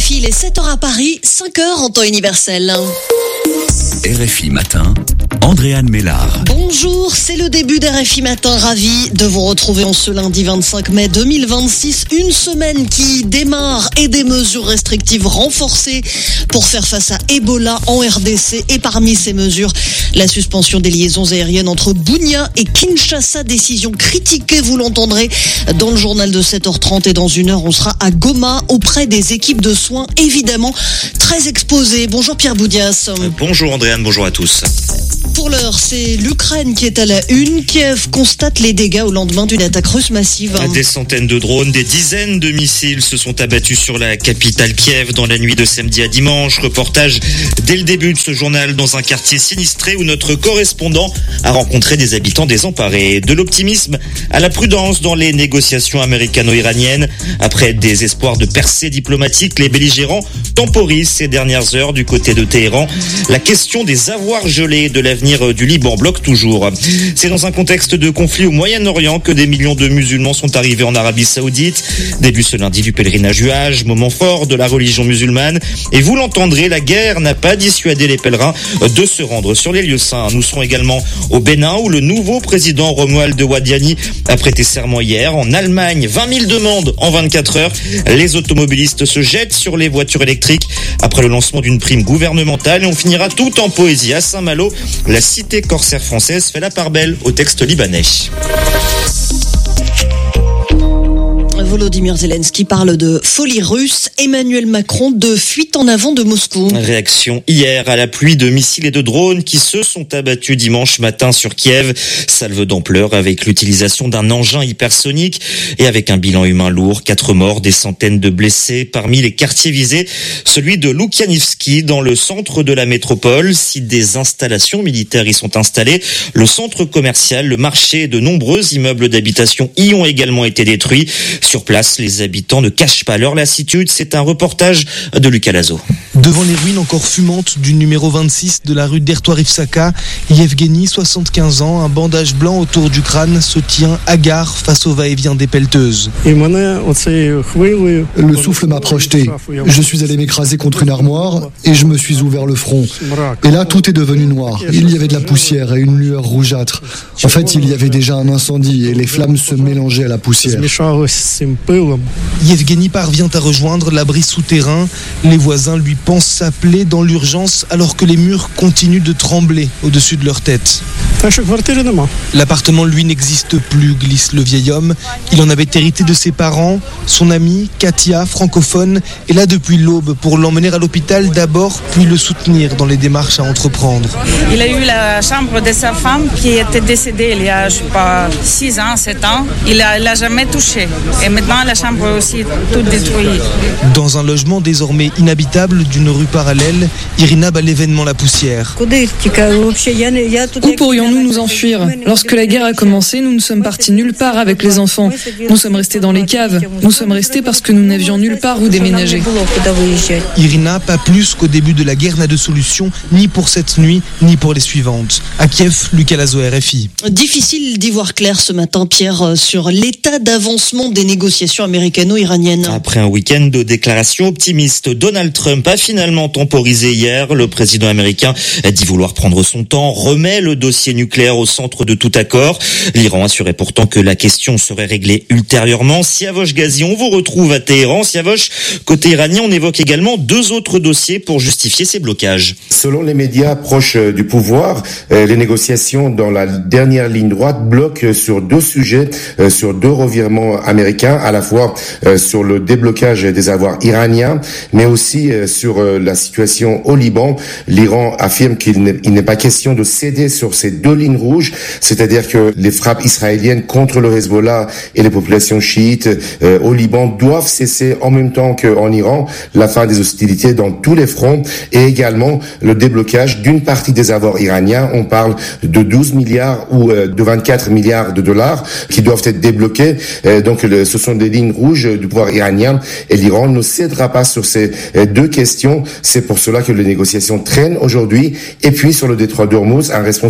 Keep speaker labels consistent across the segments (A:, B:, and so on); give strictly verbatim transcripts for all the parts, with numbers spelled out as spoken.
A: F I, il est sept heures à Paris, cinq heures en temps universel.
B: R F I Matin, Andréane Mélard.
A: Bonjour, c'est le début d'R F I Matin, ravi de vous retrouver en ce lundi vingt-cinq mai deux mille vingt-six, une semaine qui démarre et des mesures restrictives renforcées pour faire face à Ebola en R D C, et parmi ces mesures, la suspension des liaisons aériennes entre Bunia et Kinshasa, décision critiquée, vous l'entendrez dans le journal de sept heures trente, et dans une heure on sera à Goma auprès des équipes de soins, évidemment très exposées. Bonjour Pierre Boudias.
C: Bonjour Andréane, bonjour à tous.
A: Pour l'heure, c'est l'Ukraine qui est à la une. Kiev constate les dégâts au lendemain d'une attaque russe massive.
C: Des centaines de drones, des dizaines de missiles se sont abattus sur la capitale Kiev dans la nuit de samedi à dimanche. Reportage dès le début de ce journal dans un quartier sinistré où notre correspondant a rencontré des habitants désemparés. De l'optimisme à la prudence dans les négociations américano-iraniennes. Après des espoirs de percée diplomatique, les belligérants temporisent ces dernières heures du côté de Téhéran. La question des avoirs gelés de l'avenir du Liban bloque toujours. C'est dans un contexte de conflit au Moyen-Orient que des millions de musulmans sont arrivés en Arabie Saoudite. Début ce lundi du pèlerinage du Hajj, moment fort de la religion musulmane. Et vous l'entendrez, la guerre n'a pas dissuadé les pèlerins de se rendre sur les lieux saints. Nous serons également au Bénin où le nouveau président Romuald Wadiani a prêté serment hier. En Allemagne, vingt mille demandes en vingt-quatre heures. Les automobilistes se jettent sur les voitures électriques après le lancement d'une prime gouvernementale. Et on finira tout en poésie à Saint-Malo. La cité corsaire française fait la part belle au texte libanais.
A: Volodymyr Zelensky parle de folie russe, Emmanuel Macron de fuite en avant de Moscou.
C: Réaction hier à la pluie de missiles et de drones qui se sont abattus dimanche matin sur Kiev. Salve d'ampleur avec l'utilisation d'un engin hypersonique et avec un bilan humain lourd. Quatre morts, des centaines de blessés. Parmi les quartiers visés, celui de Loukianivski dans le centre de la métropole. Si des installations militaires y sont installées, le centre commercial, le marché et de nombreux immeubles d'habitation y ont également été détruits. Sur place, les habitants ne cachent pas leur lassitude. C'est un reportage de Lucas Lazo.
D: Devant les ruines encore fumantes du numéro vingt-six de la rue d'Ertoire-Ivsaka, Yevgeny, soixante-quinze ans, un bandage blanc autour du crâne, se tient hagard face au va-et-vient des pelleteuses.
E: Le souffle m'a projeté. Je suis allé m'écraser contre une armoire et je me suis ouvert le front. Et là, tout est devenu noir. Il y avait de la poussière et une lueur rougeâtre. En fait, il y avait déjà un incendie et les flammes se mélangeaient à la poussière.
D: Yevgeny parvient à rejoindre l'abri souterrain. Les voisins lui pensent s'appeler dans l'urgence alors que les murs continuent de trembler au-dessus de leur tête. L'appartement, lui, n'existe plus, glisse le vieil homme. Il en avait hérité de ses parents. Son amie, Katia, francophone, est là depuis l'aube pour l'emmener à l'hôpital d'abord, puis le soutenir dans les démarches à entreprendre.
F: Il a eu la chambre de sa femme qui était décédée il y a, je sais pas, six ans, sept ans. Il ne l'a jamais touchée. Et maintenant, la chambre aussi toute détruite.
D: Dans un logement désormais inhabitable d'une rue parallèle, Irina bat l'événement la poussière.
G: Où pourrions-nous nous enfuir ? Lorsque la guerre a commencé, nous ne sommes partis nulle part avec les enfants. Nous sommes restés dans les caves. Nous sommes restés parce que nous n'avions nulle part où déménager.
D: Irina, pas plus qu'au début de la guerre, n'a de solution ni pour cette nuit, ni pour les suivantes. À Kiev, Lucas Lazo, R F I.
A: Difficile d'y voir clair ce matin, Pierre, sur l'état d'avancement des négociations américano-iraniennes.
C: Après un week-end de déclarations optimistes, Donald Trump a finalement temporisé hier. Le président américain dit vouloir prendre son temps, remet le dossier nucléaire au centre de tout accord. L'Iran assurait pourtant que la question serait réglée ultérieurement. Siavosh Ghazi, on vous retrouve à Téhéran. Siavosh, côté iranien, on évoque également deux autres dossiers pour justifier ces blocages.
H: Selon les médias proches du pouvoir, les négociations dans la dernière ligne droite bloquent sur deux sujets, sur deux revirements américains, à la fois sur le déblocage des avoirs iraniens, mais aussi sur la situation au Liban. L'Iran affirme qu'il n'est pas question de céder sur ces deux lignes rouges, c'est-à-dire que les frappes israéliennes contre le Hezbollah et les populations chiites euh, au Liban doivent cesser en même temps qu'en Iran, la fin des hostilités dans tous les fronts et également le déblocage d'une partie des avoirs iraniens. On parle de douze milliards ou euh, de vingt-quatre milliards de dollars qui doivent être débloqués. Euh, donc le, ce sont des lignes rouges du pouvoir iranien et l'Iran ne cédera pas sur ces euh, deux questions. C'est pour cela que les négociations traînent aujourd'hui. Et puis sur le détroit d'Ormuz, un responsable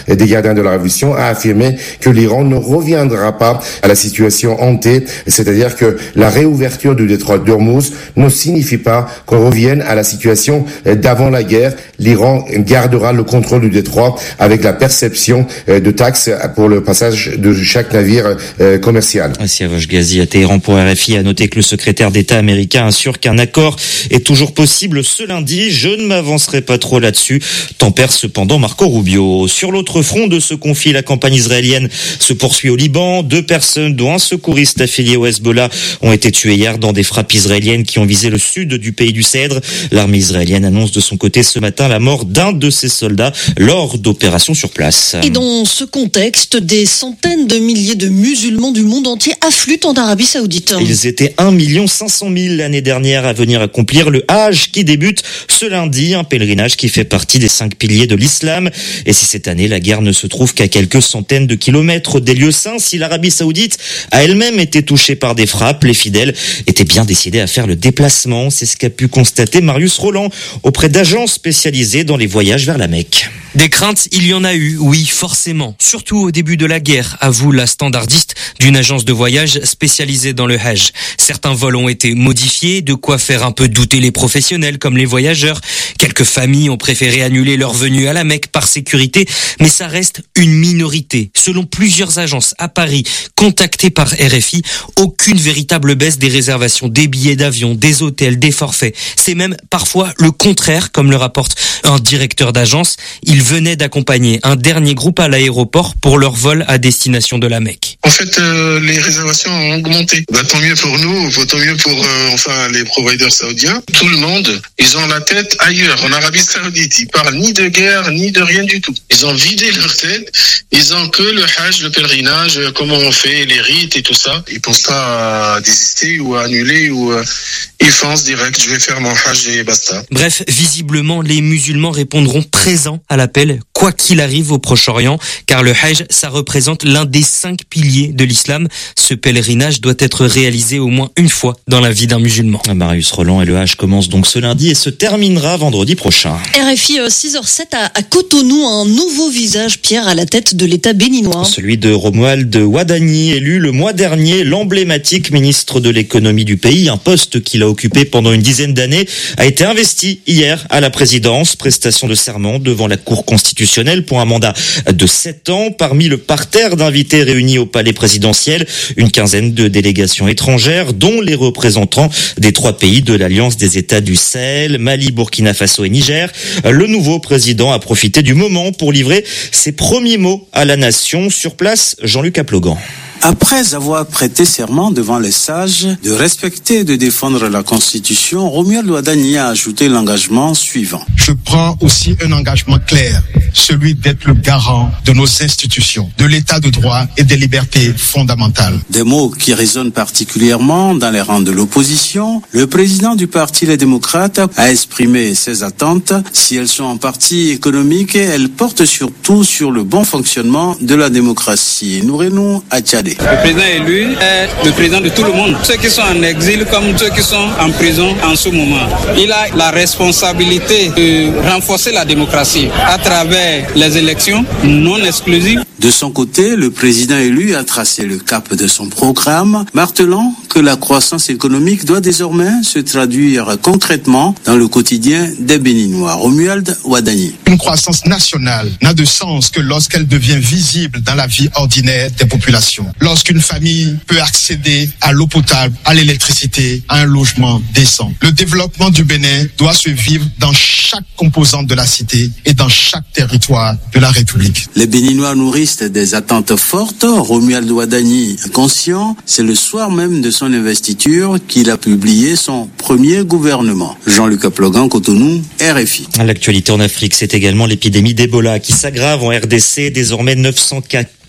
H: des gardiens de la Révolution, a affirmé que l'Iran ne reviendra pas à la situation hantée, c'est-à-dire que la réouverture du détroit d'Ormuz ne signifie pas qu'on revienne à la situation d'avant la guerre. L'Iran gardera le contrôle du détroit avec la perception de taxes pour le passage de chaque navire commercial.
C: Siavash Ghazi à Téhéran pour R F I a noté que le secrétaire d'État américain assure qu'un accord est toujours possible ce lundi. Je ne m'avancerai pas trop là-dessus, tempère cependant Marco Rubio. Sur l'autre front de ce conflit, la campagne israélienne se poursuit au Liban. Deux personnes, dont un secouriste affilié au Hezbollah, ont été tuées hier dans des frappes israéliennes qui ont visé le sud du pays du Cèdre. L'armée israélienne annonce de son côté ce matin la mort d'un de ses soldats lors d'opérations sur place.
A: Et dans ce contexte, des centaines de milliers de musulmans du monde entier affluent en Arabie Saoudite.
C: Ils étaient un million cinq cent mille l'année dernière à venir accomplir le Hajj qui débute ce lundi, un pèlerinage qui fait partie des cinq piliers de l'islam. Et si cette année la guerre ne se trouve qu'à quelques centaines de kilomètres des lieux saints, si l'Arabie Saoudite a elle-même été touchée par des frappes, les fidèles étaient bien décidés à faire le déplacement. C'est ce qu'a pu constater Marius Roland auprès d'agences spécialisées dans les voyages vers la Mecque.
I: Des craintes, il y en a eu, oui, forcément. Surtout au début de la guerre, avoue la standardiste d'une agence de voyage spécialisée dans le Hajj. Certains vols ont été modifiés, de quoi faire un peu douter les professionnels comme les voyageurs. Quelques familles ont préféré annuler leur venue à la Mecque par sécurité, mais ça reste une minorité. Selon plusieurs agences à Paris, contactées par R F I, aucune véritable baisse des réservations des billets d'avion, des hôtels, des forfaits. C'est même parfois le contraire, comme le rapporte un directeur d'agence. Il venait d'accompagner un dernier groupe à l'aéroport pour leur vol à destination de la Mecque.
J: En fait, euh, les réservations ont augmenté. Bah, tant mieux pour nous, tant mieux pour euh, enfin les providers saoudiens. Tout le monde, ils ont la tête ailleurs, en Arabie Saoudite. Ils parlent ni de guerre, ni de rien du tout. Ils ont vidé leur tête. Ils ont que le Hajj, le pèlerinage, comment on fait, les rites et tout ça. Ils pensent pas à désister ou à annuler ou euh, ils foncent direct. Je vais faire mon Hajj et basta.
I: Bref, visiblement, les musulmans répondront présents à l'appel, quoi qu'il arrive au Proche-Orient, car le Hajj, ça représente l'un des cinq piliers de l'islam. Ce pèlerinage doit être réalisé au moins une fois dans la vie d'un musulman.
C: Marius Roland, et le Hajj commence donc ce lundi et se terminera vendredi prochain.
A: R F I six heures sept à, à Cotonou, un nouveau visage, Pierre, à la tête de l'État béninois.
C: Celui de Romuald Wadani, élu le mois dernier l'emblématique ministre de l'économie du pays, un poste qu'il a occupé pendant une dizaine d'années, a été investi hier à la présidence, prestation de serment devant la Cour constitutionnelle pour un mandat de sept ans. Parmi le parterre d'invités réunis au palais présidentiel, une quinzaine de délégations étrangères, dont les représentants des trois pays de l'Alliance des États du Sahel, Mali, Burkina Faso et Niger. Le nouveau président a profité du moment pour livrer ses premiers mots à la nation. Sur place, Jean-Luc Aplogan.
K: Après avoir prêté serment devant les sages de respecter et de défendre la Constitution, Romuald Wadani a ajouté l'engagement suivant.
L: Je prends aussi un engagement clair, celui d'être le garant de nos institutions, de l'état de droit et des libertés fondamentales.
K: Des mots qui résonnent particulièrement dans les rangs de l'opposition. Le président du Parti Les Démocrates a exprimé ses attentes. Si elles sont en partie économiques, elles portent surtout sur le bon fonctionnement de la démocratie. Nourenou Atchadé.
M: Le président élu est le président de tout le monde. Ceux qui sont en exil comme ceux qui sont en prison en ce moment. Il a la responsabilité de renforcer la démocratie à travers les élections non exclusives.
K: De son côté, le président élu a tracé le cap de son programme, martelant que la croissance économique doit désormais se traduire concrètement dans le quotidien des Béninois. Romuald Wadani.
L: Une croissance nationale n'a de sens que lorsqu'elle devient visible dans la vie ordinaire des populations. Lorsqu'une famille peut accéder à l'eau potable, à l'électricité, à un logement décent. Le développement du Bénin doit se vivre dans chaque composante de la cité et dans chaque territoire de la République.
K: Les Béninois nourrissent des attentes fortes. Romuald Wadani, conscient, c'est le soir même de son investiture qu'il a publié son premier gouvernement. Jean-Luc Aplogan, Cotonou, R F I.
C: L'actualité en Afrique, c'est également l'épidémie d'Ebola qui s'aggrave en R D C. Désormais neuf cent cas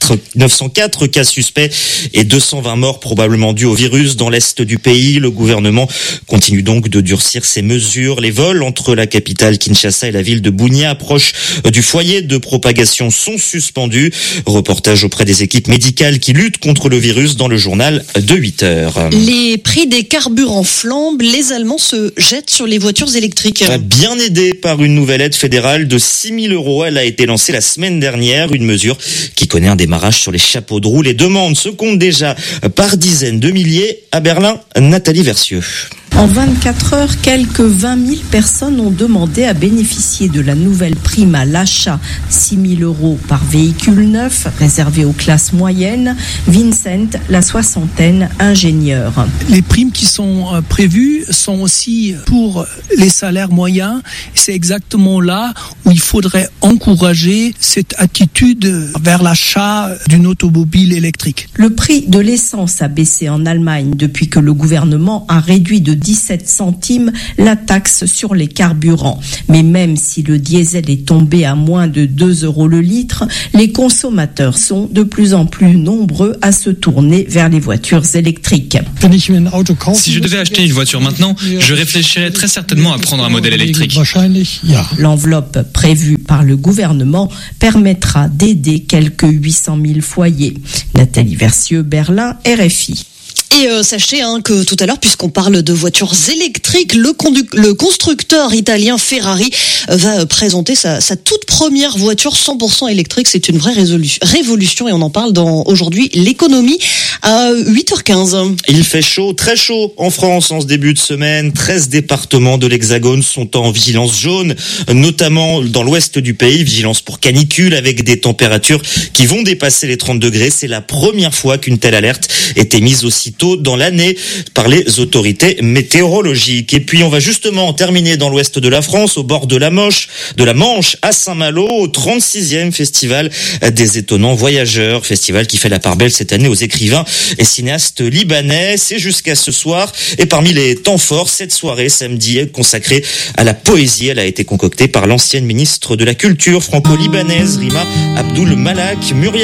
C: neuf cent quatre cas suspects et deux cent vingt morts probablement dus au virus dans l'est du pays. Le gouvernement continue donc de durcir ses mesures. Les vols entre la capitale Kinshasa et la ville de Bunia, proche du foyer de propagation, sont suspendus. Reportage auprès des équipes médicales qui luttent contre le virus dans le journal de huit heures.
A: Les prix des carburants flambent. Les Allemands se jettent sur les voitures électriques.
C: Bien aidés par une nouvelle aide fédérale de six mille euros. Elle a été lancée la semaine dernière. Une mesure qui connaît un démarrage sur les chapeaux de roue. Les demandes se comptent déjà par dizaines de milliers. À Berlin, Nathalie Versieux.
N: En vingt-quatre heures, quelques vingt mille personnes ont demandé à bénéficier de la nouvelle prime à l'achat, six mille euros par véhicule neuf, réservé aux classes moyennes. Vincent, la soixantaine, ingénieur.
O: Les primes qui sont prévues sont aussi pour les salaires moyens. C'est exactement là où il faudrait encourager cette attitude vers l'achat d'une automobile électrique.
N: Le prix de l'essence a baissé en Allemagne depuis que le gouvernement a réduit de dix-sept centimes la taxe sur les carburants. Mais même si le diesel est tombé à moins de deux euros le litre, les consommateurs sont de plus en plus nombreux à se tourner vers les voitures électriques.
P: Si je devais acheter une voiture maintenant, je réfléchirais très certainement à prendre un modèle électrique.
N: L'enveloppe prévue par le gouvernement permettra d'aider quelques huit cent mille foyers. Nathalie Versieux, Berlin, R F I.
A: Et euh, sachez hein, que tout à l'heure, puisqu'on parle de voitures électriques, le, condu- le constructeur italien Ferrari euh, va présenter sa, sa toute première voiture cent pour cent électrique. C'est une vraie résolu- révolution et on en parle dans aujourd'hui l'économie à huit heures quinze.
C: Il fait chaud, très chaud en France en ce début de semaine. treize départements de l'Hexagone sont en vigilance jaune, notamment dans l'ouest du pays, vigilance pour canicule avec des températures qui vont dépasser les trente degrés. C'est la première fois qu'une telle alerte est émise aussi tôt dans l'année par les autorités météorologiques. Et puis on va justement terminer dans l'ouest de la France, au bord de la Manche, de la Manche à Saint-Malo, au trente-sixième festival des étonnants voyageurs, festival qui fait la part belle cette année aux écrivains et cinéastes libanais. C'est jusqu'à ce soir et parmi les temps forts, cette soirée samedi est consacrée à la poésie. Elle a été concoctée par l'ancienne ministre de la Culture franco-libanaise Rima Abdul Malak. Muriel